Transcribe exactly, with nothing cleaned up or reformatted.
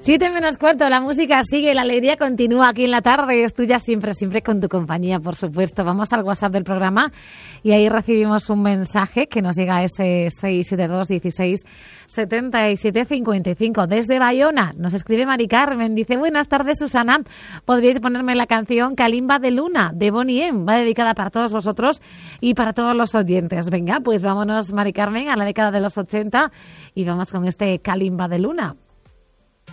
Siete menos cuarto, la música sigue, la alegría continúa aquí en la tarde. Es tuya siempre, siempre con tu compañía, por supuesto. Vamos al WhatsApp del programa y ahí recibimos un mensaje que nos llega a ese seis siete dos, dieciséis, setenta y siete, cincuenta y cinco. Desde Bayona nos escribe Mari Carmen. Dice, buenas tardes, Susana. ¿Podríais ponerme la canción Kalimba de Luna, de Bonnie M? Va dedicada para todos vosotros y para todos los oyentes. Venga, pues vámonos, Mari Carmen, a la década de los ochenta y vamos con este Kalimba de Luna.